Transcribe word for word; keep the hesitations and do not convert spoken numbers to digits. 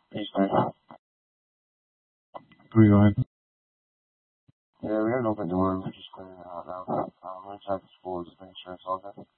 Peace, man. Where you going? Yeah, we have an open door. We're just clearing it out now. Um, we're inside the school, just making sure it's all good.